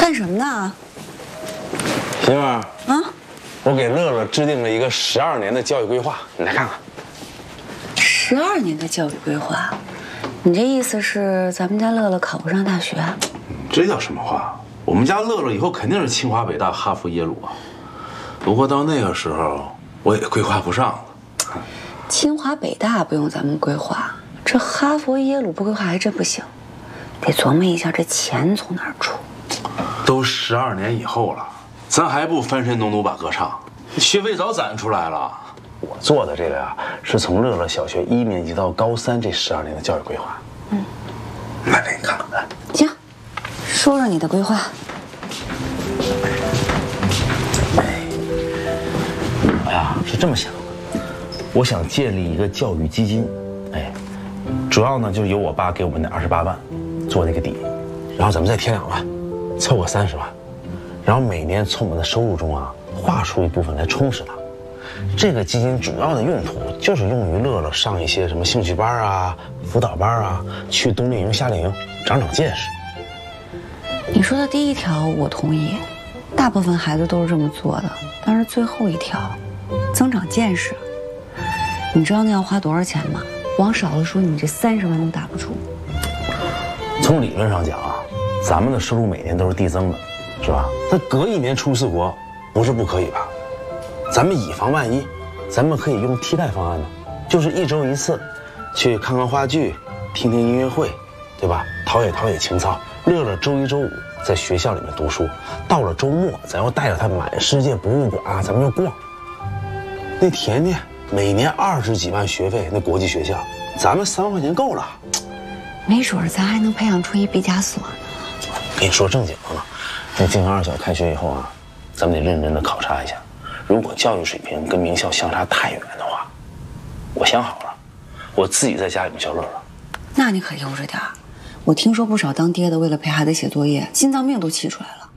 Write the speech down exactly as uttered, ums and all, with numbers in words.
干什么呢？ 媳妇儿啊，我给乐乐制定了一个十二年的教育规划，你来看看。 十二年的教育规划，你这意思是咱们家乐乐考不上大学？ 这叫什么话？我们家乐乐以后肯定是清华、北大、哈佛、耶鲁啊。不过到那个时候，我也规划不上了。 清华、北大不用咱们规划，这哈佛、耶鲁不规划还真不行，得琢磨一下这钱从哪儿出。 都十二年以后了，咱还不翻身农奴把歌唱？学费早攒出来了。我做的这个呀，是从乐乐小学一年级到高三这十二年的教育规划。嗯，来给你看看。 行，说说你的规划。 哎呀，是这么想的，我想建立一个教育基金，哎，主要呢就是由我爸给我们的二十八万做那个底，然后咱们再添两万，凑个三十万，然后每年从我们的收入中啊划出一部分来充实它。这个基金主要的用途就是用于乐乐上一些什么兴趣班啊、辅导班啊，去冬令营、夏令营，长长见识。 你说的第一条我同意，大部分孩子都是这么做的，但是最后一条，增长见识，你知道那要花多少钱吗？往少了说，你这三十万都打不出。 从理论上讲啊，咱们的收入每年都是递增的，是吧？那隔一年出一次国，不是不可以吧？咱们以防万一，咱们可以用替代方案呢，就是一周一次，去看看话剧，听听音乐会，对吧？陶冶陶冶情操。乐乐周一周五在学校里面读书，到了周末，咱要带着他满世界博物馆啊，咱们要逛。那甜甜每年二十几万学费，那国际学校，咱们三万块钱够了。 没准咱还能培养出一毕加索呢。 跟你说正经的呢，那静阳二小开学以后啊，咱们得认真的考察一下。如果教育水平跟名校相差太远的话，我想好了，我自己在家里面教乐乐。 那你可悠着点儿，我听说不少当爹的为了陪孩子写作业，心脏病都气出来了。